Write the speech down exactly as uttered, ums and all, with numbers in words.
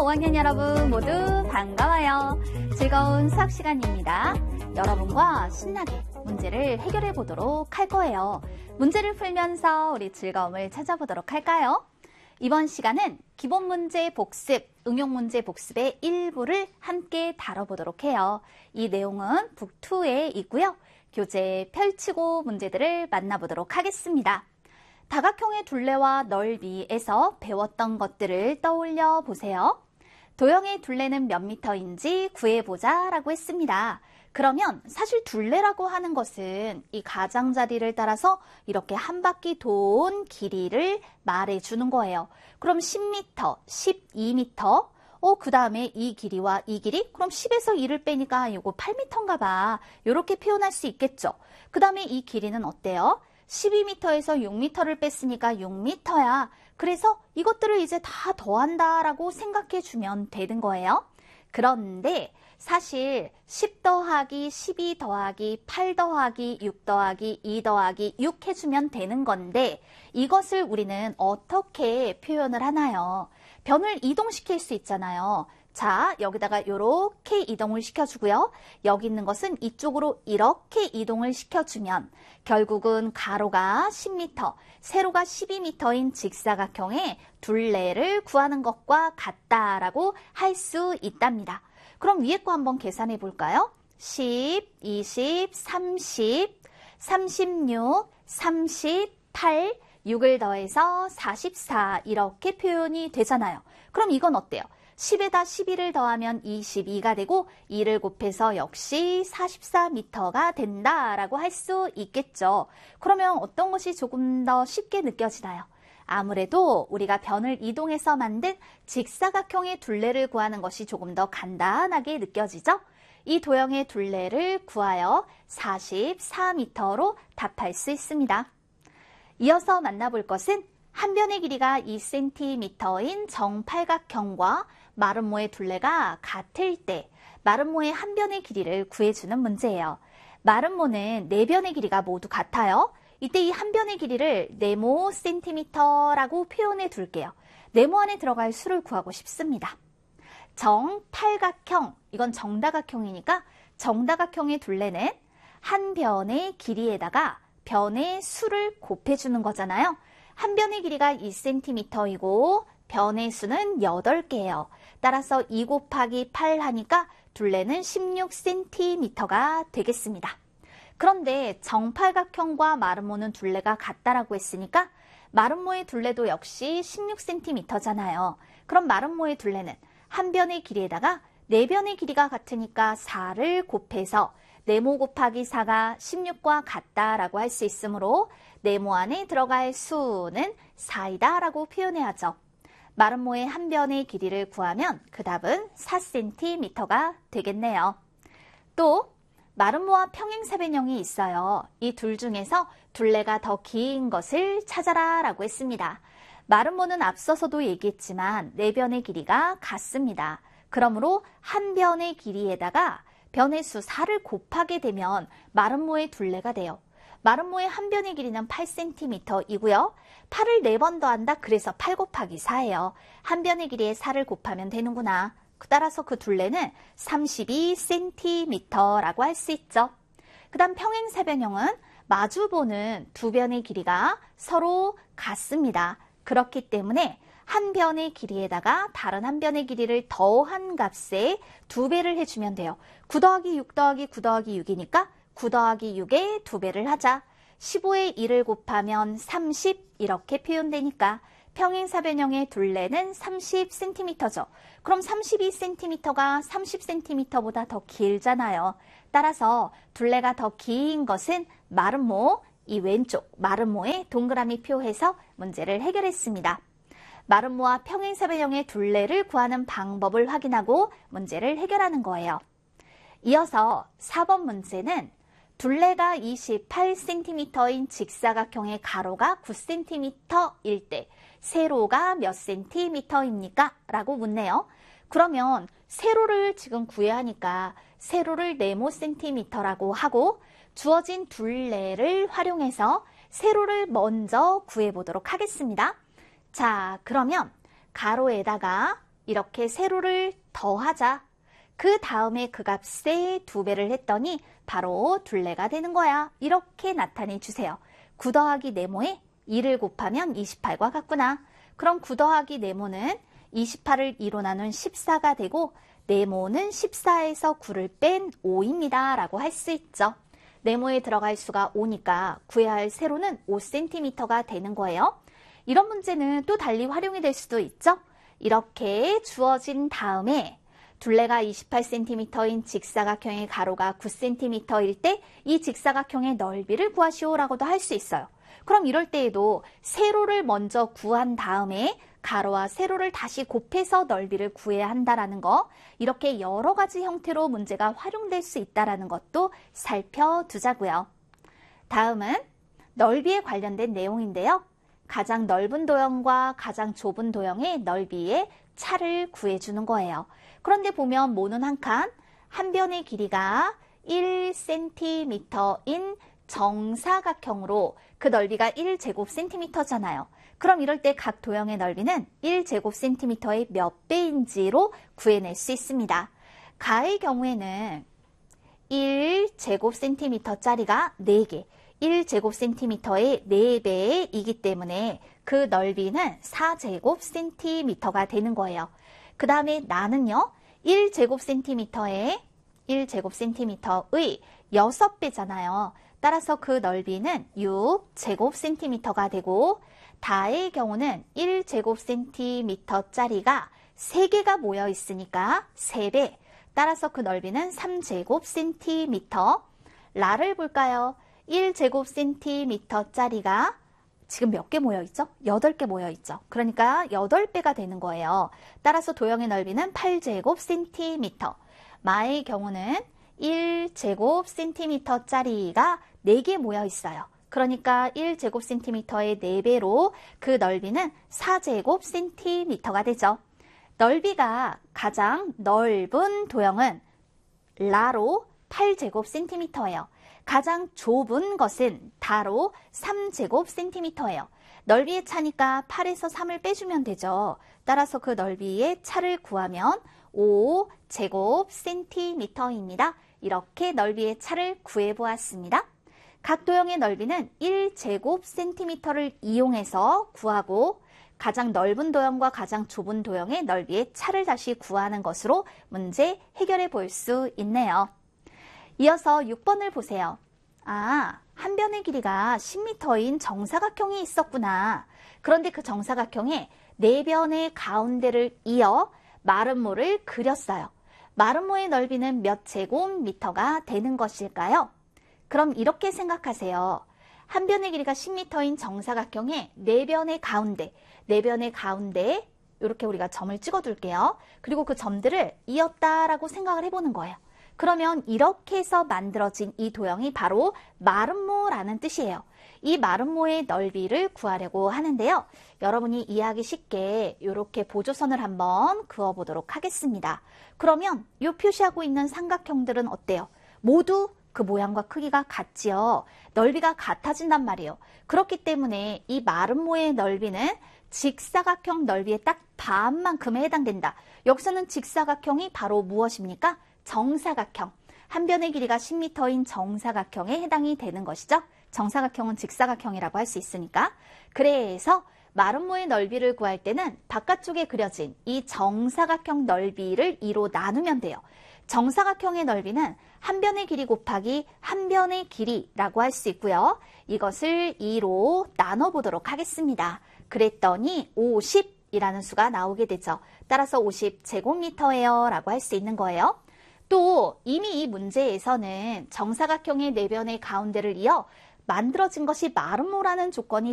오 학년 여러분 모두 반가워요. 즐거운 수학 시간입니다. 여러분과 신나게 문제를 해결해 보도록 할 거예요. 문제를 풀면서 우리 즐거움을 찾아보도록 할까요? 이번 시간은 기본 문제 복습, 응용 문제 복습의 일부를 함께 다뤄보도록 해요. 이 내용은 북이에 있고요. 교재 펼치고 문제들을 만나보도록 하겠습니다. 다각형의 둘레와 넓이에서 배웠던 것들을 떠올려 보세요. 도형의 둘레는 몇 미터인지 구해보자 라고 했습니다. 그러면 사실 둘레라고 하는 것은 이 가장자리를 따라서 이렇게 한 바퀴 돈 길이를 말해주는 거예요. 그럼 십 미터, 십이 미터, 어, 그 다음에 이 길이와 이 길이? 그럼 십에서 이를 빼니까 이거 팔 미터인가 봐. 이렇게 표현할 수 있겠죠. 그 다음에 이 길이는 어때요? 십이 미터에서 육 미터를 뺐으니까 육 미터야. 그래서 이것들을 이제 다 더한다 라고 생각해 주면 되는 거예요. 그런데 사실 십 더하기 십이 더하기 팔 더하기 육 더하기 이 더하기 육 해주면 되는 건데 이것을 우리는 어떻게 표현을 하나요? 변을 이동시킬 수 있잖아요. 자, 여기다가 이렇게 이동을 시켜주고요. 여기 있는 것은 이쪽으로 이렇게 이동을 시켜주면 결국은 가로가 십 미터, 세로가 십이 미터인 직사각형의 둘레를 구하는 것과 같다라고 할 수 있답니다. 그럼 위에 거 한번 계산해 볼까요? 십, 이십, 삼십, 삼십육, 삼십팔, 육을 더해서 사십사 이렇게 표현이 되잖아요. 그럼 이건 어때요? 십에다 십이를 더하면 이십이가 되고 이를 곱해서 역시 사십사 미터가 된다라고 할 수 있겠죠. 그러면 어떤 것이 조금 더 쉽게 느껴지나요? 아무래도 우리가 변을 이동해서 만든 직사각형의 둘레를 구하는 것이 조금 더 간단하게 느껴지죠? 이 도형의 둘레를 구하여 사십사 미터로 답할 수 있습니다. 이어서 만나볼 것은 한 변의 길이가 이 센티미터인 정팔각형과 마름모의 둘레가 같을 때 마름모의 한 변의 길이를 구해주는 문제예요. 마름모는 네 변의 길이가 모두 같아요. 이때 이 한 변의 길이를 네모 센티미터라고 표현해 둘게요. 네모 안에 들어갈 수를 구하고 싶습니다. 정팔각형, 이건 정다각형이니까 정다각형의 둘레는 한 변의 길이에다가 변의 수를 곱해주는 거잖아요. 한 변의 길이가 이 센티미터이고 변의 수는 여덟 개예요. 따라서 이 곱하기 팔 하니까 둘레는 십육 센티미터가 되겠습니다. 그런데 정팔각형과 마름모는 둘레가 같다라고 했으니까 마름모의 둘레도 역시 십육 센티미터잖아요. 그럼 마름모의 둘레는 한 변의 길이에다가 네 변의 길이가 같으니까 사를 곱해서 네모 곱하기 사가 십육과 같다라고 할 수 있으므로 네모 안에 들어갈 수는 사이다 라고 표현해야죠. 마름모의 한 변의 길이를 구하면 그 답은 사 센티미터가 되겠네요. 또 마름모와 평행사변형이 있어요. 이 둘 중에서 둘레가 더 긴 것을 찾아라 라고 했습니다. 마름모는 앞서서도 얘기했지만 네 변의 길이가 같습니다. 그러므로 한 변의 길이에다가 변의 수 사를 곱하게 되면 마름모의 둘레가 돼요. 마름모의 한 변의 길이는 팔 센티미터이고요. 팔을 네 번 더한다. 그래서 팔 곱하기 사예요. 한 변의 길이에 사를 곱하면 되는구나. 따라서 그 둘레는 삼십이 센티미터라고 할 수 있죠. 그 다음 평행사변형은 마주보는 두 변의 길이가 서로 같습니다. 그렇기 때문에 한 변의 길이에다가 다른 한 변의 길이를 더한 값에 두 배를 해주면 돼요. 구 더하기 육 더하기 구 더하기 육이니까 구 더하기 육에 두 배를 하자. 십오에 일을 곱하면 삼십 이렇게 표현되니까 평행사변형의 둘레는 삼십 센티미터죠. 그럼 삼십이 센티미터가 삼십 센티미터보다 더 길잖아요. 따라서 둘레가 더 긴 것은 마름모, 이 왼쪽 마름모에 동그라미 표해서 문제를 해결했습니다. 마름모와 평행사변형의 둘레를 구하는 방법을 확인하고 문제를 해결하는 거예요. 이어서 사 번 문제는 둘레가 이십팔 센티미터인 직사각형의 가로가 구 센티미터일 때 세로가 몇 센티미터입니까? 라고 묻네요. 그러면 세로를 지금 구해야 하니까 세로를 네모 센티미터라고 하고 주어진 둘레를 활용해서 세로를 먼저 구해보도록 하겠습니다. 자, 그러면 가로에다가 이렇게 세로를 더하자. 그 다음에 그 값에 두 배를 했더니 바로 둘레가 되는 거야. 이렇게 나타내 주세요. 구 더하기 네모에 이를 곱하면 이십팔과 같구나. 그럼 구 더하기 네모는 이십팔을 이로 나눈 십사가 되고 네모는 십사에서 구를 뺀 오입니다. 라고 할 수 있죠. 네모에 들어갈 수가 오니까 구해야 할 세로는 오 센티미터가 되는 거예요. 이런 문제는 또 달리 활용이 될 수도 있죠. 이렇게 주어진 다음에 둘레가 이십팔 센티미터인 직사각형의 가로가 구 센티미터일 때 이 직사각형의 넓이를 구하시오라고도 할 수 있어요. 그럼 이럴 때에도 세로를 먼저 구한 다음에 가로와 세로를 다시 곱해서 넓이를 구해야 한다는 거, 이렇게 여러 가지 형태로 문제가 활용될 수 있다는 것도 살펴두자고요. 다음은 넓이에 관련된 내용인데요. 가장 넓은 도형과 가장 좁은 도형의 넓이의 차를 구해주는 거예요. 그런데 보면 모는 한 칸, 한 변의 길이가 일 센티미터인 정사각형으로 그 넓이가 일 제곱센티미터잖아요. 그럼 이럴 때 각 도형의 넓이는 일 제곱센티미터의 몇 배인지로 구해낼 수 있습니다. 가의 경우에는 일 제곱센티미터짜리가 네 개, 일 제곱센티미터의 네 배이기 때문에 그 넓이는 사 제곱센티미터가 되는 거예요. 그 다음에 나는요, 일 제곱센티미터의 일 제곱센티미터의 여섯 배잖아요. 따라서 그 넓이는 육 제곱센티미터가 되고, 다의 경우는 일 제곱센티미터짜리가 세 개가 모여 있으니까 세 배, 따라서 그 넓이는 삼 제곱센티미터. 라를 볼까요? 일 제곱센티미터짜리가 지금 몇 개 모여 있죠? 여덟 개 모여 있죠. 그러니까 여덟 배가 되는 거예요. 따라서 도형의 넓이는 팔 제곱센티미터. 마의 경우는 일 제곱센티미터짜리가 네 개 모여 있어요. 그러니까 일 제곱센티미터의 네 배로 그 넓이는 사 제곱센티미터가 되죠. 넓이가 가장 넓은 도형은 라로 팔 제곱센티미터예요. 가장 좁은 것은 다로 삼 제곱센티미터예요. 넓이의 차니까 팔에서 삼을 빼주면 되죠. 따라서 그 넓이의 차를 구하면 오 제곱센티미터입니다. 이렇게 넓이의 차를 구해보았습니다. 각 도형의 넓이는 일 제곱센티미터를 이용해서 구하고 가장 넓은 도형과 가장 좁은 도형의 넓이의 차를 다시 구하는 것으로 문제 해결해 볼 수 있네요. 이어서 육 번을 보세요. 아, 한 변의 길이가 십 미터인 정사각형이 있었구나. 그런데 그 정사각형에 네 변의 가운데를 이어 마름모를 그렸어요. 마름모의 넓이는 몇 제곱미터가 되는 것일까요? 그럼 이렇게 생각하세요. 한 변의 길이가 십 미터인 정사각형에 네 변의 가운데, 네 변의 가운데 이렇게 우리가 점을 찍어둘게요. 그리고 그 점들을 이었다라고 생각을 해보는 거예요. 그러면 이렇게 해서 만들어진 이 도형이 바로 마름모라는 뜻이에요. 이 마름모의 넓이를 구하려고 하는데요. 여러분이 이해하기 쉽게 이렇게 보조선을 한번 그어보도록 하겠습니다. 그러면 이 표시하고 있는 삼각형들은 어때요? 모두 그 모양과 크기가 같지요. 넓이가 같아진단 말이에요. 그렇기 때문에 이 마름모의 넓이는 직사각형 넓이의 딱 반만큼에 해당된다. 여기서는 직사각형이 바로 무엇입니까? 정사각형. 한 변의 길이가 십 미터인 정사각형에 해당이 되는 것이죠. 정사각형은 직사각형이라고 할 수 있으니까. 그래서 마름모의 넓이를 구할 때는 바깥쪽에 그려진 이 정사각형 넓이를 이로 나누면 돼요. 정사각형의 넓이는 한 변의 길이 곱하기 한 변의 길이라고 할 수 있고요. 이것을 이로 나눠보도록 하겠습니다. 그랬더니 오십이라는 수가 나오게 되죠. 따라서 오십 제곱미터예요 라고 할 수 있는 거예요. 또 이미 이 문제에서는 정사각형의 네 변의 가운데를 이어 만들어진 것이 마름모라는 조건이